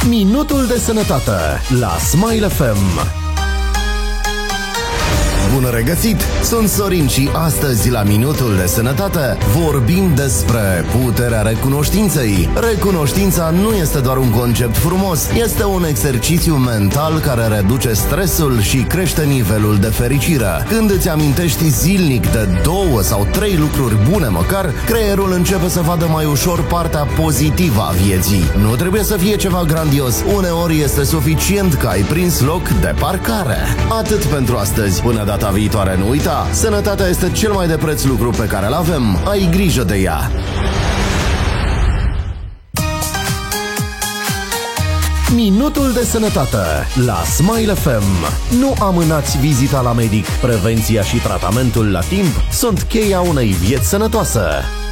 Minutul de sănătate la Smile FM. Bun regăsit! Sunt Sorin și astăzi la Minutul de Sănătate vorbim despre puterea recunoștinței. Recunoștința nu este doar un concept frumos, este un exercițiu mental care reduce stresul și crește nivelul de fericire. Când îți amintești zilnic de 2 sau 3 lucruri bune măcar, creierul începe să vadă mai ușor partea pozitivă a vieții. Nu trebuie să fie ceva grandios, uneori este suficient că ai prins loc de parcare. Atât pentru astăzi, până data viitoare nu uita, sănătatea este cel mai de preț lucru pe care îl avem, ai grijă de ea. Minutul de sănătate la Smile FM. Nu amânați vizita la medic. Prevenția și tratamentul la timp sunt cheia unei vieți sănătoase.